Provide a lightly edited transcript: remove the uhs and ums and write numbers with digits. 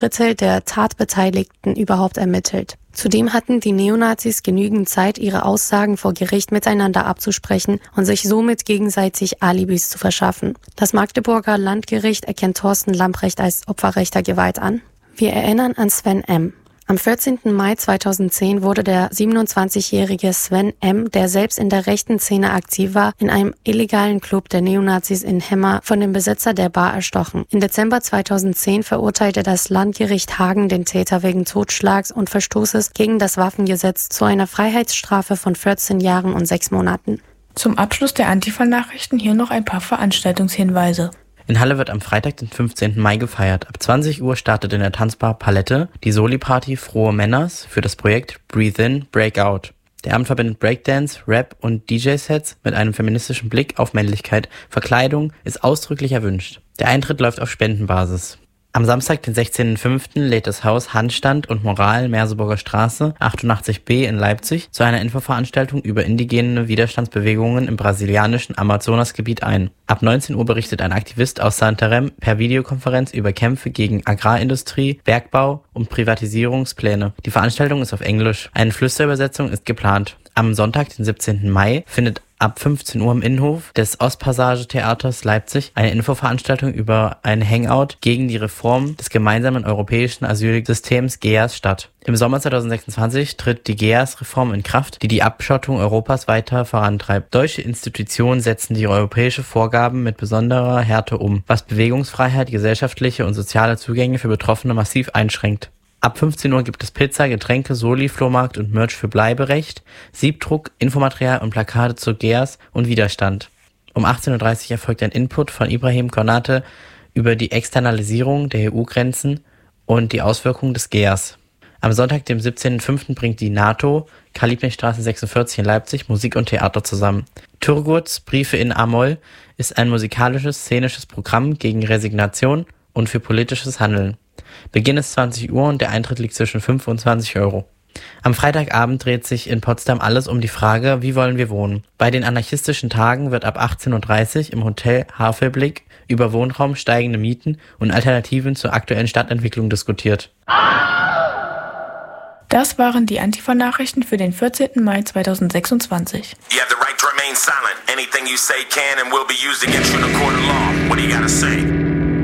Drittel der Tatbeteiligten überhaupt ermittelt. Zudem hatten die Neonazis genügend Zeit, ihre Aussagen vor Gericht miteinander abzusprechen und sich somit gegenseitig Alibis zu verschaffen. Das Magdeburger Landgericht erkennt Thorsten Lamprecht als Opferrechter geweiht an. Wir erinnern an Sven M. Am 14. Mai 2010 wurde der 27-jährige Sven M., der selbst in der rechten Szene aktiv war, in einem illegalen Club der Neonazis in Hemmer von dem Besitzer der Bar erstochen. Im Dezember 2010 verurteilte das Landgericht Hagen den Täter wegen Totschlags und Verstoßes gegen das Waffengesetz zu einer Freiheitsstrafe von 14 Jahren und 6 Monaten. Zum Abschluss der Antifa-Nachrichten hier noch ein paar Veranstaltungshinweise. In Halle wird am Freitag, den 15. Mai gefeiert. Ab 20 Uhr startet in der Tanzbar Palette die Soli-Party Frohe Männers für das Projekt Breathe In, Break Out. Der Abend verbindet Breakdance, Rap und DJ-Sets mit einem feministischen Blick auf Männlichkeit. Verkleidung ist ausdrücklich erwünscht. Der Eintritt läuft auf Spendenbasis. Am Samstag, den 16.05. lädt das Haus Handstand und Moral Merseburger Straße 88b in Leipzig zu einer Infoveranstaltung über indigene Widerstandsbewegungen im brasilianischen Amazonasgebiet ein. Ab 19 Uhr berichtet ein Aktivist aus Santarém per Videokonferenz über Kämpfe gegen Agrarindustrie, Bergbau und Privatisierungspläne. Die Veranstaltung ist auf Englisch. Eine Flüsterübersetzung ist geplant. Am Sonntag, den 17. Mai, findet ab 15 Uhr im Innenhof des Ostpassage-Theaters Leipzig eine Infoveranstaltung über ein Hangout gegen die Reform des gemeinsamen europäischen Asylsystems GEAS statt. Im Sommer 2026 tritt die GEAS-Reform in Kraft, die die Abschottung Europas weiter vorantreibt. Deutsche Institutionen setzen die europäische Vorgaben mit besonderer Härte um, was Bewegungsfreiheit, gesellschaftliche und soziale Zugänge für Betroffene massiv einschränkt. Ab 15 Uhr gibt es Pizza, Getränke, Soli, Flohmarkt und Merch für Bleiberecht, Siebdruck, Infomaterial und Plakate zu GEAS und Widerstand. Um 18.30 Uhr erfolgt ein Input von Ibrahim Konate über die Externalisierung der EU-Grenzen und die Auswirkungen des GEAS. Am Sonntag, dem 17.05. bringt die NATO, Karl-Liebknecht-Straße 46 in Leipzig, Musik und Theater zusammen. Turgurts Briefe in A-Moll ist ein musikalisches, szenisches Programm gegen Resignation und für politisches Handeln. Beginn ist 20 Uhr und der Eintritt liegt zwischen 5 und 20 Euro. Am Freitagabend dreht sich in Potsdam alles um die Frage, wie wollen wir wohnen? Bei den anarchistischen Tagen wird ab 18.30 Uhr im Hotel Havelblick über Wohnraum, steigende Mieten und Alternativen zur aktuellen Stadtentwicklung diskutiert. Das waren die Antifa-Nachrichten für den 14. Mai 2026. You have the right to remain silent. Anything you say can and will be used against you in a court of law. What do you gotta say?